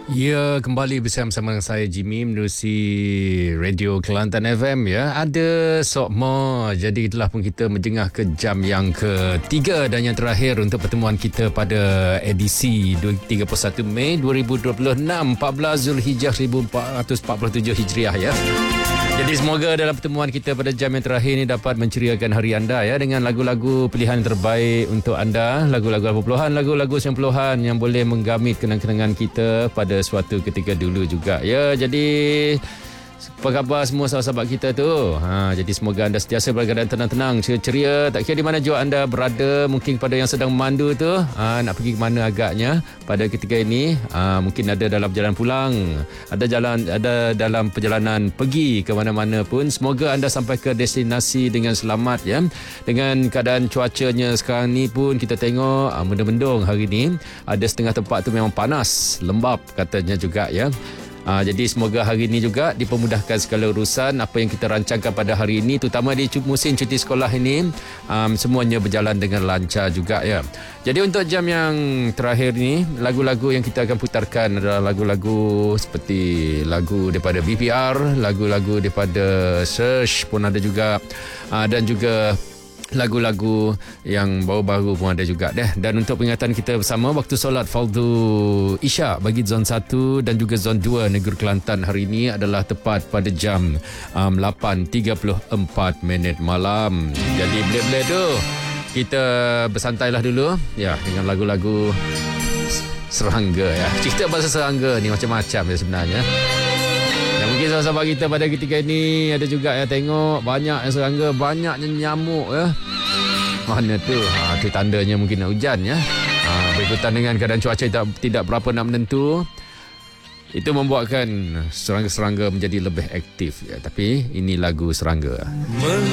Ya, kembali bersama saya Jimmy menerusi Radio Kelantan FM ya. Ada Sokmo. Jadi itulah pun kita menjengah ke jam yang ketiga dan yang terakhir untuk pertemuan kita pada edisi 31 Mei 2026, 14 Zulhijjah 1447 Hijriah ya. Jadi semoga dalam pertemuan kita pada jam yang terakhir ini dapat menceriakan hari anda ya dengan lagu-lagu pilihan terbaik untuk anda, lagu-lagu 80-an, lagu-lagu 90-an yang boleh menggamit kenang-kenangan kita pada suatu ketika dulu juga ya. Jadi apa khabar semua sahabat-sahabat kita tu? Jadi semoga anda sentiasa berada tenang-tenang, ceria, tak kira di mana juga anda berada. Mungkin pada yang sedang memandu tu, nak pergi ke mana agaknya pada ketika ini, mungkin ada dalam perjalanan pulang, ada dalam perjalanan pergi ke mana-mana pun. Semoga anda sampai ke destinasi dengan selamat ya. Dengan keadaan cuacanya sekarang ni pun kita tengok mendung-mendung hari ni. Ada setengah tempat tu memang panas, lembap katanya juga ya. Jadi semoga hari ini juga dipermudahkan segala urusan apa yang kita rancangkan pada hari ini, terutama di musim cuti sekolah ini, semuanya berjalan dengan lancar juga ya. Jadi untuk jam yang terakhir ni, lagu-lagu yang kita akan putarkan adalah lagu-lagu seperti lagu daripada BPR, lagu-lagu daripada Search pun ada juga, dan juga lagu-lagu yang baru-baru pun ada juga deh. Dan untuk peringatan kita bersama waktu solat fardu Isyak bagi zon 1 dan juga zon 2 negeri Kelantan hari ini adalah tepat pada jam 8.34 malam. Jadi bila-bila tu kita bersantailah dulu ya dengan lagu-lagu serangga ya. Cerita pasal serangga ni macam-macam ya sebenarnya. Dan mungkin sahabat kita pada ketika ini ada juga ya tengok banyak yang serangga, banyaknya nyamuk ya. Mana tu? Itu tandanya mungkin nak hujan ya. Berikutan dengan keadaan cuaca tidak berapa nak menentu. Itu membuatkan serangga-serangga menjadi lebih aktif ya. Tapi ini lagu serangga.